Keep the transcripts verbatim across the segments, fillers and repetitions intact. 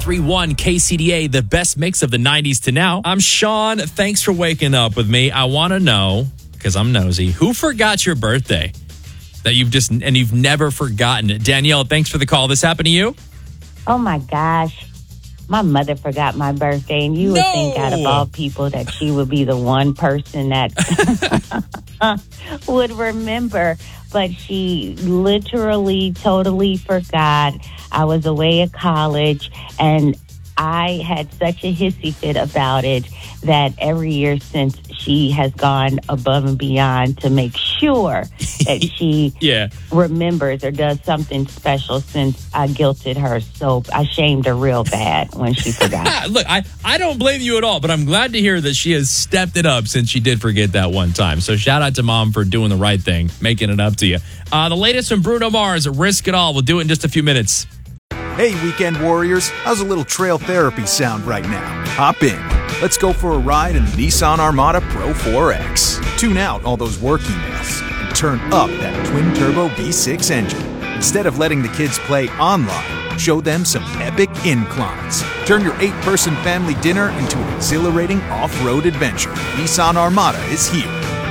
three one K C D A, the best mix of the nineties to now. I'm Sean. Thanks for waking up with me. I want to know, because I'm nosy, who forgot your birthday that you've just, and you've never forgotten it? Danielle, thanks for the call. This happened to you? Oh, my gosh. My mother forgot my birthday, and you would No. think out of all people that she would be the one person that would remember. But she literally, totally forgot. I was away at college, and I had such a hissy fit about it that every year since she has gone above and beyond to make sure that she Yeah. remembers or does something special, since I guilted her. So I shamed her real bad when she forgot. Look, I, I don't blame you at all, but I'm glad to hear that she has stepped it up since she did forget that one time. So shout out to Mom for doing the right thing, making it up to you. Uh, the latest from Bruno Mars, Risk It All. We'll do it in just a few minutes. Hey, weekend warriors, how's a little trail therapy sound right now? Hop in. Let's go for a ride in the Nissan Armada Pro four X. Tune out all those work emails and turn up that twin-turbo V six engine. Instead of letting the kids play online, show them some epic inclines. Turn your eight-person family dinner into an exhilarating off-road adventure. Nissan Armada is here.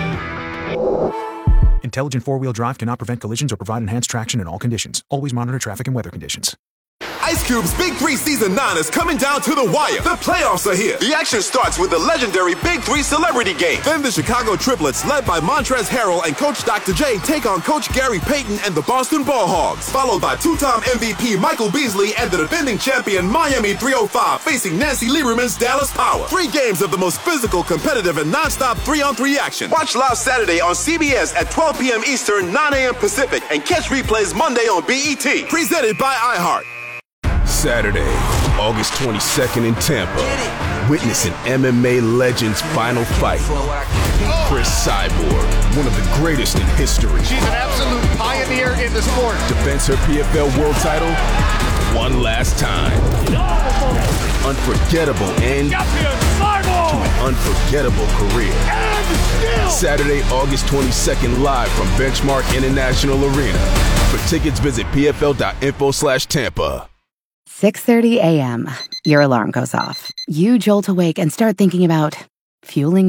Intelligent four-wheel drive cannot prevent collisions or provide enhanced traction in all conditions. Always monitor traffic and weather conditions. Ice Cube's Big Three Season nine is coming down to the wire. The playoffs are here. The action starts with the legendary Big Three Celebrity Game. Then the Chicago Triplets, led by Montrezl Harrell and Coach Doctor J, take on Coach Gary Payton and the Boston Ball Hogs. Followed by two-time M V P Michael Beasley and the defending champion Miami three oh five facing Nancy Lieberman's Dallas Power. Three games of the most physical, competitive, and non-stop three-on-three action. Watch live Saturday on C B S at twelve p.m. Eastern, nine a.m. Pacific, and catch replays Monday on B E T. Presented by iHeart. Saturday, August twenty-second in Tampa. Witness an M M A legend's final fight. Chris Cyborg, one of the greatest in history. She's an absolute pioneer in the sport. Defends her P F L world title one last time. Unforgettable end to an unforgettable career. Saturday, August twenty-second, live from Benchmark International Arena. For tickets, visit pfl.info slash Tampa. six thirty a.m. Your alarm goes off. You jolt awake and start thinking about fueling